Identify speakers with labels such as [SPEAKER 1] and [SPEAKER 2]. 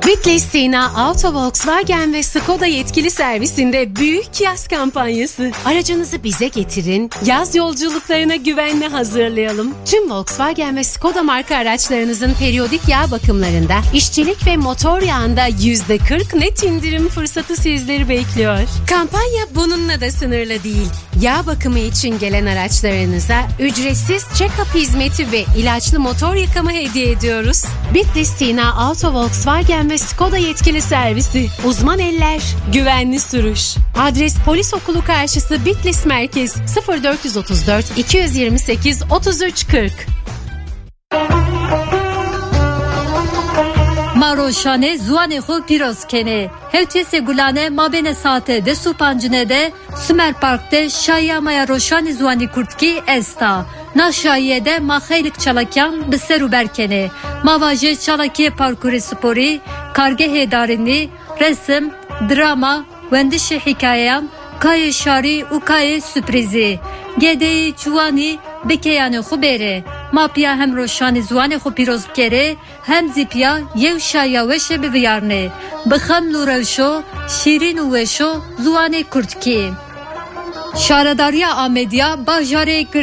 [SPEAKER 1] Bitlis Sina Auto Volkswagen ve Skoda yetkili servisinde büyük yaz kampanyası. Aracınızı bize getirin, yaz yolculuklarına güvenle hazırlayalım. Tüm Volkswagen ve Skoda marka araçlarınızın periyodik yağ bakımlarında, işçilik ve motor yağında %40 net indirim fırsatı sizleri bekliyor. Kampanya bununla da sınırlı değil. Yağ bakımı için gelen araçlarınıza ücretsiz check-up hizmeti ve ilaçlı motor yıkama hediye ediyoruz. Bitlis Sina Auto Volkswagen ve Skoda yetkili servisi. Uzman eller, güvenli sürüş. Adres Polis Okulu karşısı Bitlis Merkez 0434 228 3340.
[SPEAKER 2] Maroşane zuane xo piroz kene. Hevtiyese gulane mabene saate de supancine de Sümer Park'te şayyamaya roşani zuani kurtki esta. Naşayiyede maheylik çalakyan biseru berkene. Mavaje çalakiye parkuri spori, karge hedarini, resim, drama, vendişi hikayeyan, kaye şari u kaye sürprizi. Gedeyi çuvani bekeyane xubere. Mapya hem roşani zuane xo piroz kere, hem zipya yev şaya veşe biviyarne. Bıxem nurevşo, şirin veşo zuane kurtki. Şaradariya Amedya Bajare